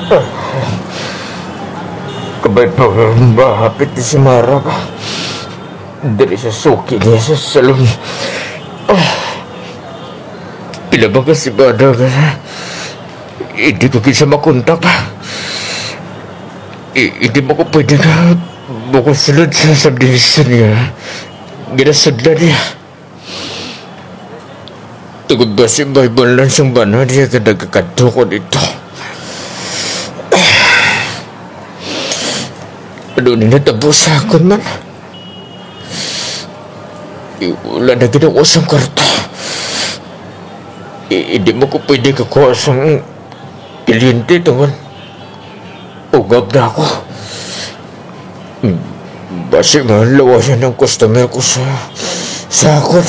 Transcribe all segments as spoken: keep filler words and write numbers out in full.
Kabay pa mahapit ni si Mara ba? Dari sa suki niya sa salon. Ah. Pila ba kasi bada ka na? Hindi ko bisa makontak ba? Hindi mo ko pwede ka bukusulod sa subdivision niya. Ginasudla niya. Tugod ba si Bible lang siyang bana niya ka nagkakato ko dito. Ano ni natabo sa akin man? Wala na ginawa sa kwarta. Hindi mo ko pwede kakuha sa kliente tungon. Ugab na ako. Basi malawasan ng customer ko sa sa akon.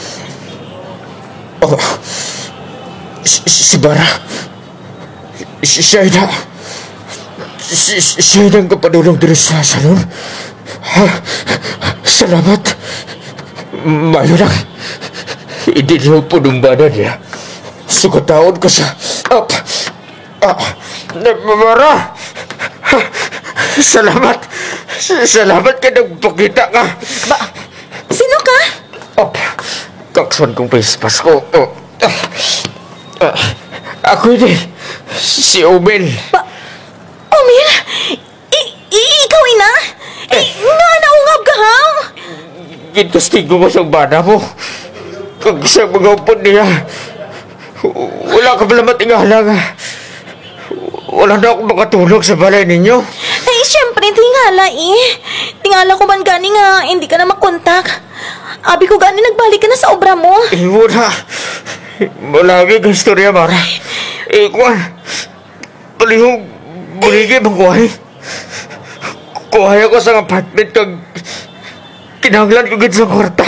Oh, si, si Bara. Si Shaida. Si, si Shaida ang kapadulong diri sa salon. Ha? Salamat. Mayo lang. Hindi niyo po numbada niya. Sukataon ko sa... Up! Ah! Bara! Salamat! Salamat ka nagpakita ka! Ba? Sino ka? Up! Kakson kong face mask ko. Oh. Ah. Ah. Ako din. Si Omel. Ba? Omil? I- i- ikaw ina? Eh, nga naungab ka ha? Ginkastigo mo sa bana mo. Kung sa mga upod niya, wala ka pala matingala nga. Wala na akong makatulog sa balay ninyo. Ay, syempre, tingala eh. Tingala ko man gani nga, hindi ka na makontak. Abi ko gani nagbalik ka na sa obra mo. Eh, wala. Malagi ka istorya, Mara. Eh, kuwan. Palihong buligi bang kuhay. Kuhay ako sa apartment kag kinahanglan ko gid sa kwarta.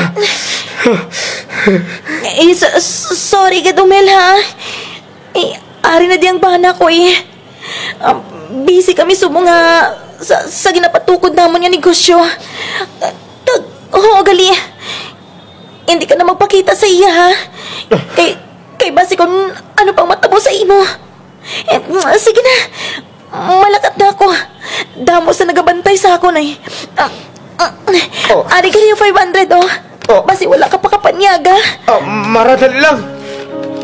Eh, so- so- sorry ka, Dumel, ha? Eh, ari na diyang bana ko eh. Um, busy kami sumo nga sa, sa ginapatukod namon nga negosyo. Uh, tag, oo, gali. Hindi ka na magpakita sa iya, ha? Kay, kay basi kung ano pang matabo sa imo. Eh, sige na. Malakat na ako. Damo sa nagabantay sa ako na eh. Uh, uh, Oh. Ari ka niyo five hundred, oh. Oh. Basi wala ka pa kapanyaga. Ah, Mara, dali lang.